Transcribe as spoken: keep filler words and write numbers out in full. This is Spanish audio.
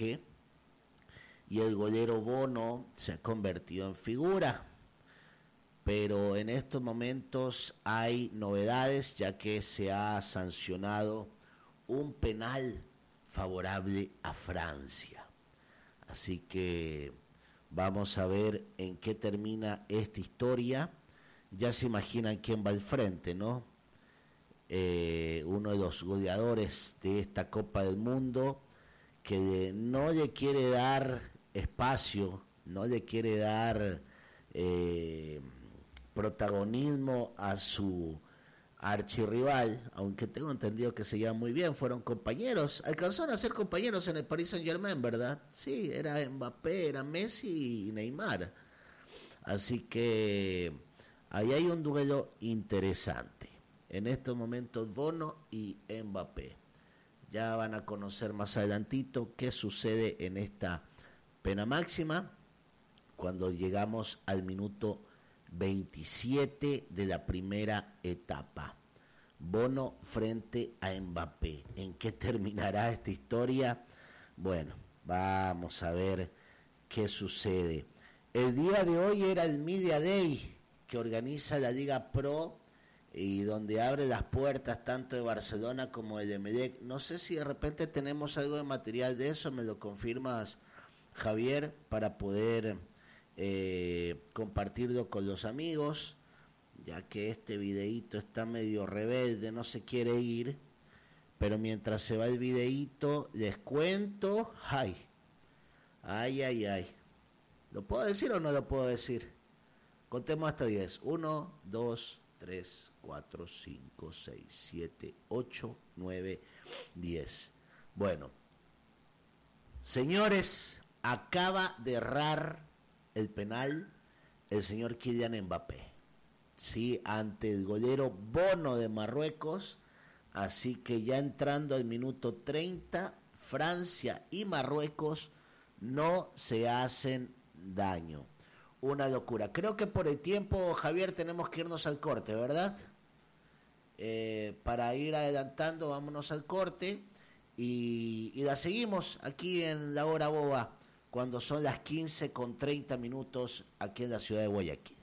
ataque y el golero Bono se ha convertido en figura. Pero en estos momentos hay novedades, ya que se ha sancionado un penal favorable a Francia. Así que vamos a ver en qué termina esta historia. Ya se imaginan quién va al frente, ¿no? Eh, uno de los goleadores de esta Copa del Mundo, que no le quiere dar espacio, no le quiere dar eh, protagonismo a su archirrival, aunque tengo entendido que se llevan muy bien, fueron compañeros, alcanzaron a ser compañeros en el Paris Saint-Germain, ¿verdad? Sí, era Mbappé, era Messi y Neymar. Así que ahí hay un duelo interesante. En estos momentos Bono y Mbappé. Ya van a conocer más adelantito qué sucede en esta pena máxima cuando llegamos al minuto veintisiete de la primera etapa. Bono frente a Mbappé. ¿En qué terminará esta historia? Bueno, vamos a ver qué sucede. El día de hoy era el Media Day que organiza la Liga Pro y donde abre las puertas tanto de Barcelona como de Emelec. No sé si de repente tenemos algo de material de eso, me lo confirmas, Javier, para poder eh, compartirlo con los amigos, ya que este videíto está medio rebelde, no se quiere ir, pero mientras se va el videíto, les cuento, ay, ay, ay, ay, ¿lo puedo decir o no lo puedo decir? Contemos hasta diez, uno, dos, tres, cuatro, cinco, seis, siete, ocho, nueve, diez. Bueno, señores, acaba de errar el penal el señor Kylian Mbappé, sí, ante el golero Bono de Marruecos. Así que ya entrando al minuto treinta, Francia y Marruecos no se hacen daño. Una locura. Creo que por el tiempo, Javier, tenemos que irnos al corte, ¿verdad? Eh, para ir adelantando, vámonos al corte y, y la seguimos aquí en La Hora Boba cuando son las quince con treinta minutos aquí en la ciudad de Guayaquil.